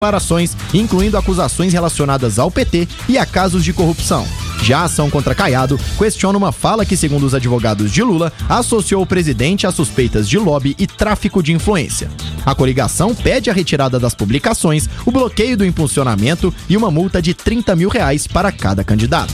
declarações, incluindo acusações relacionadas ao PT e a casos de corrupção. Já a ação contra Caiado questiona uma fala que, segundo os advogados de Lula, associou o presidente a suspeitas de lobby e tráfico de influência. A coligação pede a retirada das publicações, o bloqueio do impulsionamento e uma multa de R$30 mil para cada candidato.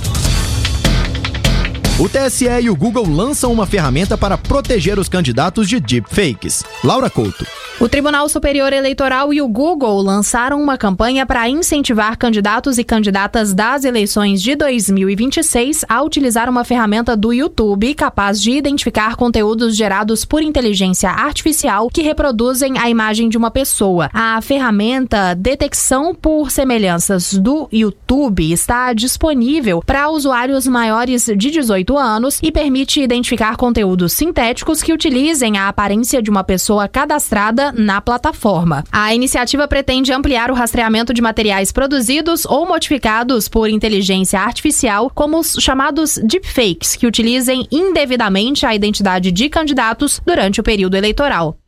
O TSE e o Google lançam uma ferramenta para proteger os candidatos de deepfakes. Laura Couto. O Tribunal Superior Eleitoral e o Google lançaram uma campanha para incentivar candidatos e candidatas das eleições de 2026 a utilizar uma ferramenta do YouTube capaz de identificar conteúdos gerados por inteligência artificial que reproduzem a imagem de uma pessoa. A ferramenta Detecção por Semelhanças do YouTube está disponível para usuários maiores de 18 anos e permite identificar conteúdos sintéticos que utilizem a aparência de uma pessoa cadastrada na plataforma. A iniciativa pretende ampliar o rastreamento de materiais produzidos ou modificados por inteligência artificial, como os chamados deepfakes, que utilizem indevidamente a identidade de candidatos durante o período eleitoral.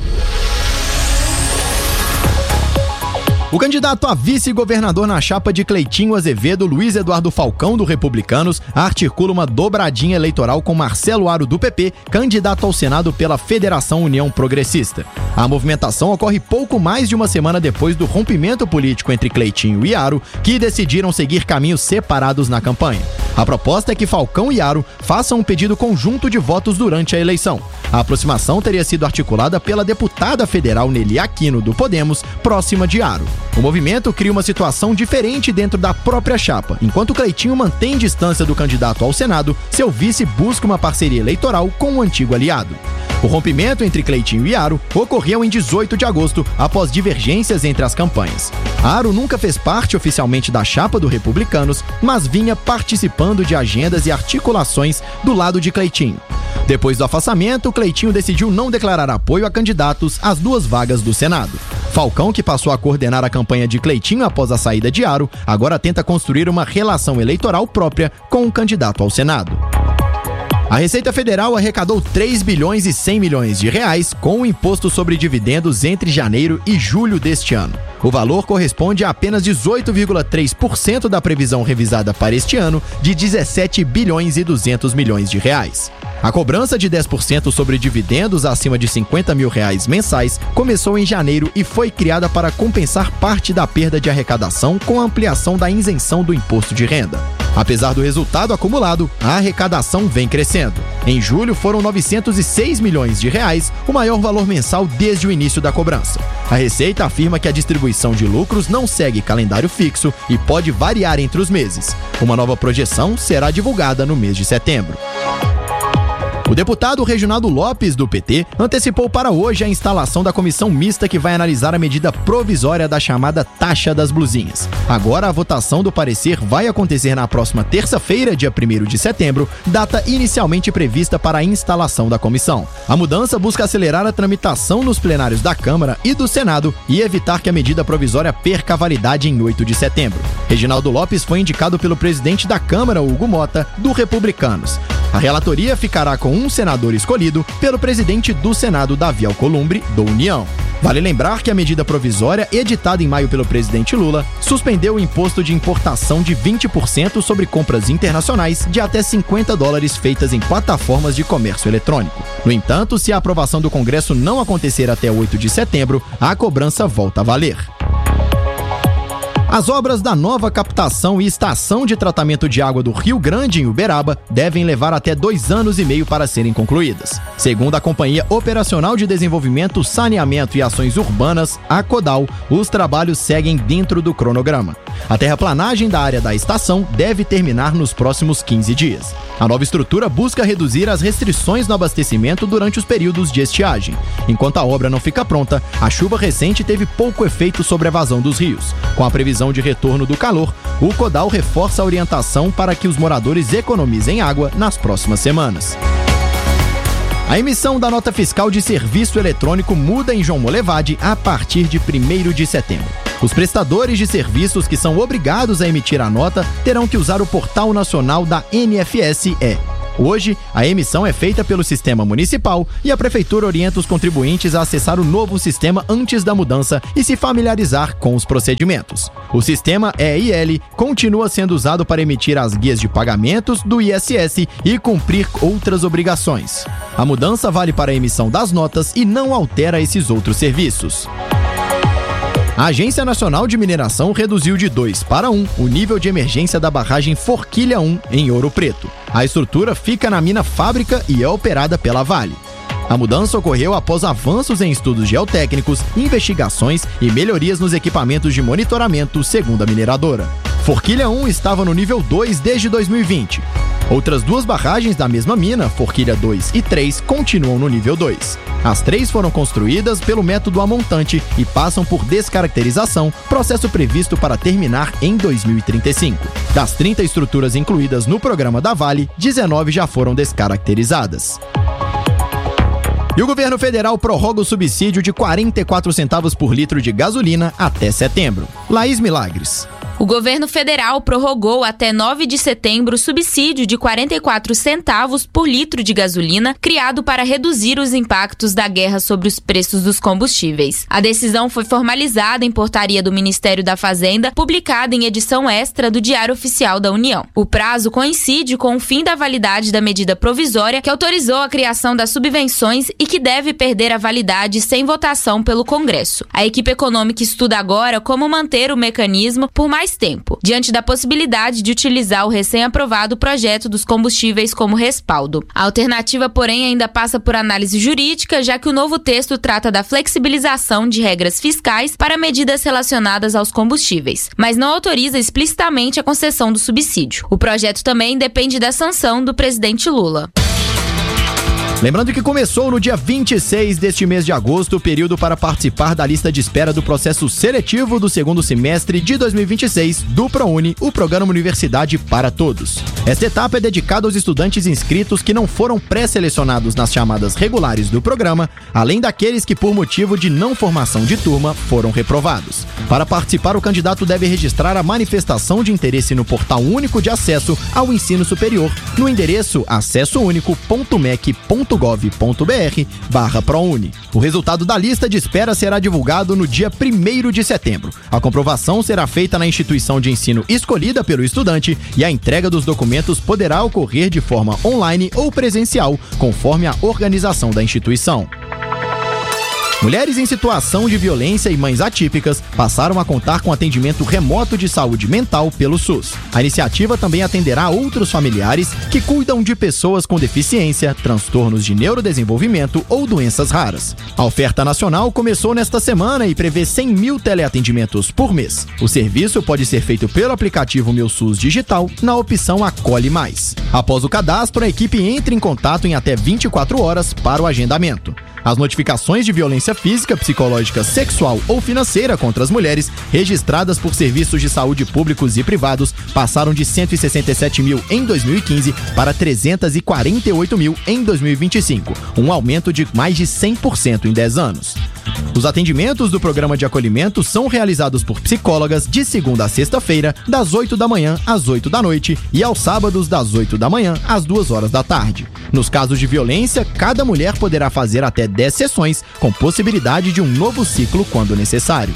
O candidato a vice-governador na chapa de Cleitinho Azevedo, Luiz Eduardo Falcão, do Republicanos, articula uma dobradinha eleitoral com Marcelo Aro, do PP, candidato ao Senado pela Federação União Progressista. A movimentação ocorre pouco mais de uma semana depois do rompimento político entre Cleitinho e Aro, que decidiram seguir caminhos separados na campanha. A proposta é que Falcão e Aro façam um pedido conjunto de votos durante a eleição. A aproximação teria sido articulada pela deputada federal Nelly Aquino, do Podemos, próxima de Aro. O movimento cria uma situação diferente dentro da própria chapa. Enquanto Cleitinho mantém distância do candidato ao Senado, seu vice busca uma parceria eleitoral com o antigo aliado. O rompimento entre Cleitinho e Aro ocorreu em 18 de agosto, após divergências entre as campanhas. Aro nunca fez parte oficialmente da chapa do Republicanos, mas vinha participando de agendas e articulações do lado de Cleitinho. Depois do afastamento, Cleitinho decidiu não declarar apoio a candidatos às duas vagas do Senado. Falcão, que passou a coordenar a campanha de Cleitinho após a saída de Aro, agora tenta construir uma relação eleitoral própria com o candidato ao Senado. A Receita Federal arrecadou 3 bilhões e 100 milhões de reais com o imposto sobre dividendos entre janeiro e julho deste ano. O valor corresponde a apenas 18,3% da previsão revisada para este ano de 17 bilhões e 200 milhões de reais. A cobrança de 10% sobre dividendos acima de 50 mil reais mensais começou em janeiro e foi criada para compensar parte da perda de arrecadação com a ampliação da isenção do imposto de renda. Apesar do resultado acumulado, a arrecadação vem crescendo. Em julho foram 906 milhões de reais, o maior valor mensal desde o início da cobrança. A Receita afirma que a distribuição de lucros não segue calendário fixo e pode variar entre os meses. Uma nova projeção será divulgada no mês de setembro. O deputado Reginaldo Lopes, do PT, antecipou para hoje a instalação da comissão mista que vai analisar a medida provisória da chamada taxa das blusinhas. Agora, a votação do parecer vai acontecer na próxima terça-feira, dia 1º de setembro, data inicialmente prevista para a instalação da comissão. A mudança busca acelerar a tramitação nos plenários da Câmara e do Senado e evitar que a medida provisória perca a validade em 8 de setembro. Reginaldo Lopes foi indicado pelo presidente da Câmara, Hugo Mota, do Republicanos. A relatoria ficará com um senador escolhido pelo presidente do Senado, Davi Alcolumbre, do União. Vale lembrar que a medida provisória, editada em maio pelo presidente Lula, suspendeu o imposto de importação de 20% sobre compras internacionais de até $50 feitas em plataformas de comércio eletrônico. No entanto, se a aprovação do Congresso não acontecer até 8 de setembro, a cobrança volta a valer. As obras da nova captação e estação de tratamento de água do Rio Grande, em Uberaba, devem levar até 2 anos e meio para serem concluídas. Segundo a Companhia Operacional de Desenvolvimento, Saneamento e Ações Urbanas, a CODAL, os trabalhos seguem dentro do cronograma. A terraplanagem da área da estação deve terminar nos próximos 15 dias. A nova estrutura busca reduzir as restrições no abastecimento durante os períodos de estiagem. Enquanto a obra não fica pronta, a chuva recente teve pouco efeito sobre a vazão dos rios. Com a previsão de retorno do calor, o CODAL reforça a orientação para que os moradores economizem água nas próximas semanas. A emissão da nota fiscal de serviço eletrônico muda em João Molevade a partir de 1º de setembro. Os prestadores de serviços que são obrigados a emitir a nota terão que usar o portal nacional da NFSE. Hoje, a emissão é feita pelo sistema municipal e a prefeitura orienta os contribuintes a acessar o novo sistema antes da mudança e se familiarizar com os procedimentos. O sistema EIL continua sendo usado para emitir as guias de pagamentos do ISS e cumprir outras obrigações. A mudança vale para a emissão das notas e não altera esses outros serviços. A Agência Nacional de Mineração reduziu de 2 para 1 o nível de emergência da barragem Forquilha 1, em Ouro Preto. A estrutura fica na mina fábrica e é operada pela Vale. A mudança ocorreu após avanços em estudos geotécnicos, investigações e melhorias nos equipamentos de monitoramento, segundo a mineradora. Forquilha 1 estava no nível 2 desde 2020. Outras 2 barragens da mesma mina, Forquilha 2 e 3, continuam no nível 2. As 3 foram construídas pelo método amontante e passam por descaracterização, processo previsto para terminar em 2035. Das 30 estruturas incluídas no programa da Vale, 19 já foram descaracterizadas. E o governo federal prorroga o subsídio de 44 centavos por litro de gasolina até setembro. Laís Milagres. O governo federal prorrogou até 9 de setembro o subsídio de 44 centavos por litro de gasolina, criado para reduzir os impactos da guerra sobre os preços dos combustíveis. A decisão foi formalizada em portaria do Ministério da Fazenda, publicada em edição extra do Diário Oficial da União. O prazo coincide com o fim da validade da medida provisória que autorizou a criação das subvenções e que deve perder a validade sem votação pelo Congresso. A equipe econômica estuda agora como manter o mecanismo por mais tempo, diante da possibilidade de utilizar o recém-aprovado projeto dos combustíveis como respaldo. A alternativa, porém, ainda passa por análise jurídica, já que o novo texto trata da flexibilização de regras fiscais para medidas relacionadas aos combustíveis, mas não autoriza explicitamente a concessão do subsídio. O projeto também depende da sanção do presidente Lula. Lembrando que começou no dia 26 deste mês de agosto o período para participar da lista de espera do processo seletivo do segundo semestre de 2026 do ProUni, o Programa Universidade para Todos. Esta etapa é dedicada aos estudantes inscritos que não foram pré-selecionados nas chamadas regulares do programa, além daqueles que por motivo de não formação de turma foram reprovados. Para participar, o candidato deve registrar a manifestação de interesse no Portal Único de Acesso ao Ensino Superior, no endereço acessounico.mec.gov.br/ProUni. O resultado da lista de espera será divulgado no dia 1º de setembro. A comprovação será feita na instituição de ensino escolhida pelo estudante e a entrega dos documentos poderá ocorrer de forma online ou presencial, conforme a organização da instituição. Mulheres em situação de violência e mães atípicas passaram a contar com atendimento remoto de saúde mental pelo SUS. A iniciativa também atenderá outros familiares que cuidam de pessoas com deficiência, transtornos de neurodesenvolvimento ou doenças raras. A oferta nacional começou nesta semana e prevê 100 mil teleatendimentos por mês. O serviço pode ser feito pelo aplicativo Meu SUS Digital na opção Acolhe Mais. Após o cadastro, a equipe entra em contato em até 24 horas para o agendamento. As notificações de violência física, psicológica, sexual ou financeira contra as mulheres registradas por serviços de saúde públicos e privados passaram de 167 mil em 2015 para 348 mil em 2025, um aumento de mais de 100% em 10 anos. Os atendimentos do programa de acolhimento são realizados por psicólogas de segunda a sexta-feira, das 8 da manhã às 8 da noite e aos sábados das 8 da manhã às 2 horas da tarde. Nos casos de violência, cada mulher poderá fazer até 10 sessões, com possibilidade de um novo ciclo quando necessário.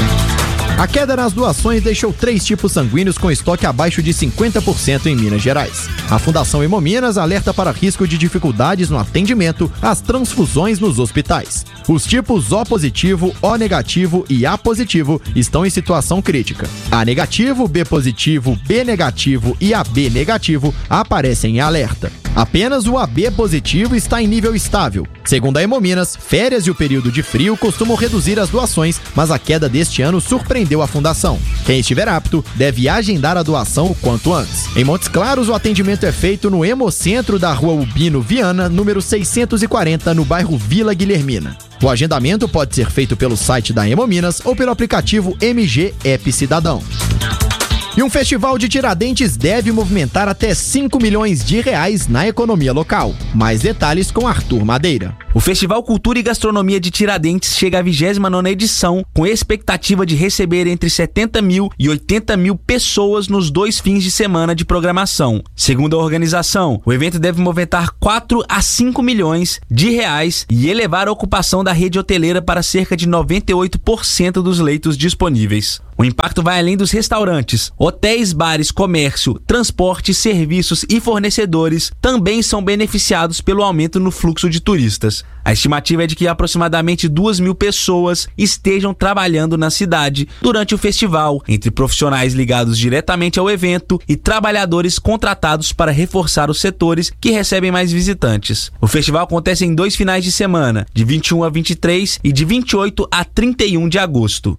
A queda nas doações deixou 3 tipos sanguíneos com estoque abaixo de 50% em Minas Gerais. A Fundação Hemominas alerta para risco de dificuldades no atendimento às transfusões nos hospitais. Os tipos O positivo, O negativo e A positivo estão em situação crítica. A negativo, B positivo, B negativo e AB negativo aparecem em alerta. Apenas o AB positivo está em nível estável. Segundo a Hemominas, férias e o período de frio costumam reduzir as doações, mas a queda deste ano surpreendeu a fundação. Quem estiver apto deve agendar a doação o quanto antes. Em Montes Claros, o atendimento é feito no Hemocentro da Rua Ubino Viana, número 640, no bairro Vila Guilhermina. O agendamento pode ser feito pelo site da Hemominas ou pelo aplicativo MG App Cidadão. E um festival de Tiradentes deve movimentar até 5 milhões de reais na economia local. Mais detalhes com Arthur Madeira. O Festival Cultura e Gastronomia de Tiradentes chega à 29ª edição, com expectativa de receber entre 70 mil e 80 mil pessoas nos 2 fins de semana de programação. Segundo a organização, o evento deve movimentar 4 a 5 milhões de reais e elevar a ocupação da rede hoteleira para cerca de 98% dos leitos disponíveis. O impacto vai além dos restaurantes. Hotéis, bares, comércio, transporte, serviços e fornecedores também são beneficiados pelo aumento no fluxo de turistas. A estimativa é de que aproximadamente 2.000 pessoas estejam trabalhando na cidade durante o festival, entre profissionais ligados diretamente ao evento e trabalhadores contratados para reforçar os setores que recebem mais visitantes. O festival acontece em 2 finais de semana, de 21 a 23 e de 28 a 31 de agosto.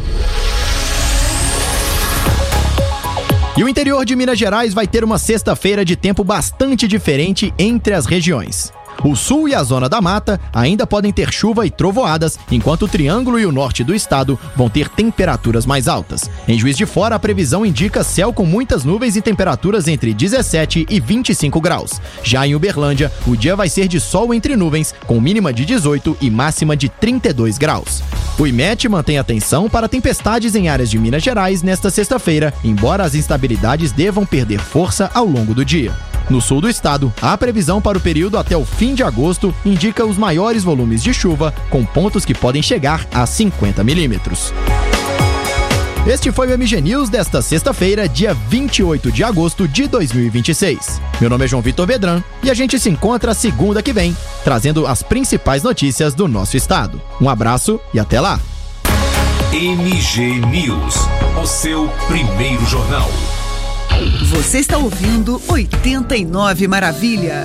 E o interior de Minas Gerais vai ter uma sexta-feira de tempo bastante diferente entre as regiões. O sul e a zona da mata ainda podem ter chuva e trovoadas, enquanto o Triângulo e o norte do estado vão ter temperaturas mais altas. Em Juiz de Fora, a previsão indica céu com muitas nuvens e temperaturas entre 17 e 25 graus. Já em Uberlândia, o dia vai ser de sol entre nuvens, com mínima de 18 e máxima de 32 graus. O IMET mantém atenção para tempestades em áreas de Minas Gerais nesta sexta-feira, embora as instabilidades devam perder força ao longo do dia. No sul do estado, a previsão para o período até o fim de agosto indica os maiores volumes de chuva, com pontos que podem chegar a 50 milímetros. Este foi o MG News desta sexta-feira, dia 28 de agosto de 2026. Meu nome é João Vitor Vedran e a gente se encontra segunda que vem, trazendo as principais notícias do nosso estado. Um abraço e até lá! MG News, o seu primeiro jornal. Você está ouvindo 89 Maravilha.